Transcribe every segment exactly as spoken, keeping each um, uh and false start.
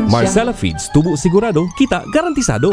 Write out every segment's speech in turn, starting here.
Marcella Feeds, tubo sigurado, kita garantisado.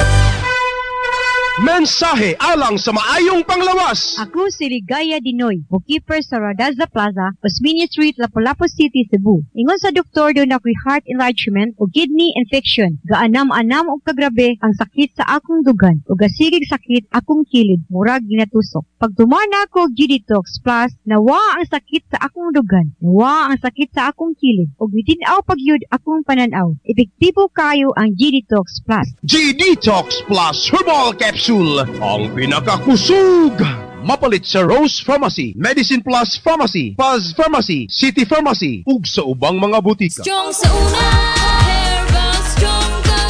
Mensahe alang sa maayong panglawas. Ako si Ligaya Dinoy, bookkeeper sa Radaza Plaza, Osmeña Street, Lapu-Lapu City, Cebu. Ingon sa doktor doon ako'y heart enlargement o kidney infection. Gaanam-anam o kagrabe ang sakit sa akong dugan o gasigig sakit akong kilid, murag ginatusok. Pag tumana ako G Detox Plus, nawa ang sakit sa akong dugan, nawa ang sakit sa akong kilid o bitinaw pagyud akong pananaw. Epektibo kayo ang G Detox Plus. G Detox Plus Herbal Capsule, ang pinakakusog. Mapalit sa Rose Pharmacy, Medicine Plus Pharmacy, Paz Pharmacy, City Pharmacy, ug sa ubang mga butika. Strong sa una, Herbal Strong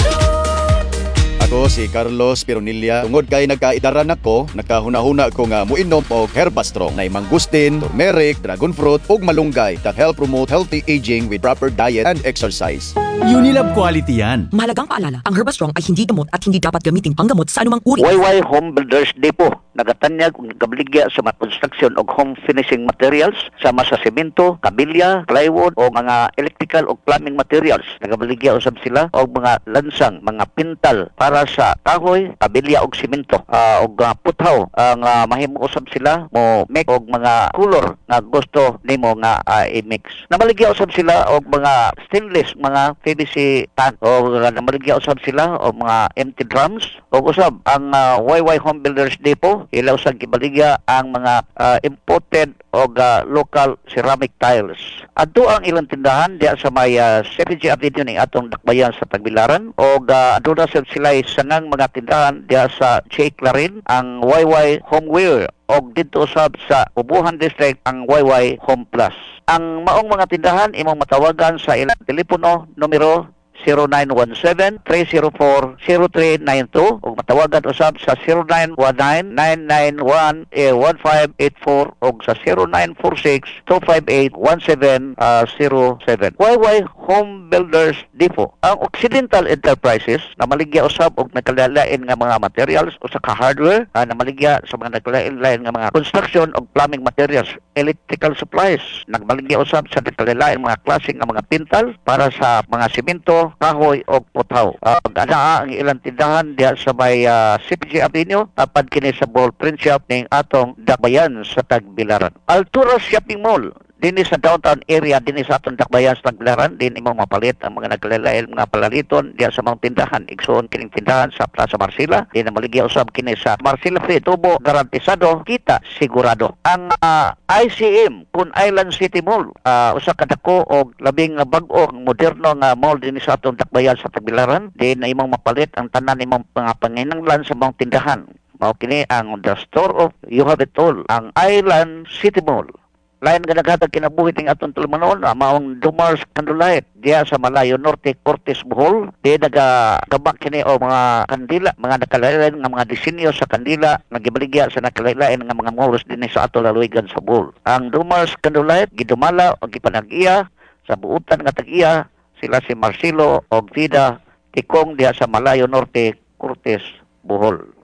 Karon. Ako si Carlos Pironilla. Tungod kay nagkaidaran ako, nakahuna-huna ko nga muinom og Herbastrong na mangustin, turmeric, dragon fruit ug malunggay that help promote healthy aging with proper diet and exercise. Unilab quality yan. Mahalagang paalala, ang Herbastrong ay hindi gamot at hindi dapat gamitin panggamot sa anumang uri. Y Y Home Builders Depot, nagatanyag ug nagabligya sa mga construction og home finishing materials sama sa semento, kabilya, plywood o mga electrical o plumbing materials. Nagabligya usab sila og mga lansang, mga pintal para sa kahoy, kabilya og semento, uh, og uh, puthaw. Ang uh, mahimo usab sila mo make og mga color nga gusto nimo nga uh, i-mix. Namaligya usab sila og mga stainless, mga P V C tan o namaligya usab sila og mga empty drums o usab ang uh, Y Y Home Builders Depot ilaw sa gibaligya ang mga uh, imported o uh, local ceramic tiles. Adto ang ilang tindahan diya sa may uh, C P G Avenue ning atong dakbayan sa Tagbilaran o uh, adto na sila sangang mga tindahan diya sa J. Clarin ang Y Y Homeware og dito usab sa Ubuhan District ang Y Y Home Plus. Ang maong mga tindahan imong matawagan sa ilang telepono numero zero nine one seven, three zero four, zero three nine two o matawagan usab sa zero nine one nine, nine nine one, one five eight four o sa zero nine four six, two five eight, one seven zero seven. Y Y Home Builders Depot. Ang Occidental Enterprises na maligya usab og nagkalalain nga mga materials o sa ka-hardware uh, na maligya sa mga nagkalalain nga mga construction o plumbing materials, electrical supplies. Nagmaligya usab sa nagkalalain mga klase nga mga pintal para sa mga semento, kahoy o puthaw. Uh, ana ang ilang tindahan diya sa may uh, C P G Avenue tapad kini sa ball print shop ning atong dakbayan sa Tagbilaran. Altura Shopping Mall dinhi sa downtown area dinhi sa atong dakbayan sa Tagbilaran din imong mapalit ang mga nagkalalain mga palaliton diya sa mga tindahan igsoon kining tindahan sa Plaza Marcela din maligya usab kini sa Marcela Free tubo garantisado kita sigurado. Ang uh, I C M Kun Island City Mall uh, usa ka dako og labing bag-o moderno nga mall dinhi sa atong dakbayan sa Tagbilaran din na imong mapalit ang tanan imong mga panginahanglan sa mga tindahan. Mao kini ang the store of you have it all ang Island City Mall. Lain nga naghatag kinabuhi ting atong tulumanon maong Dumars Candlelight diya sa Malayo Norte, Cortes, Bohol. Di nagagabak kini o mga kandila, mga nakalain nga mga disenyo sa kandila nagibaligya sa nakalain nga mga malls dinhi sa ato laluigan sa Bohol. Ang Dumars Candlelight gidumala og gipanag-iya sa buutan nga tag-iya sila si Marcelo og Vida Tikong diya sa Malayo Norte, Cortes, Bohol.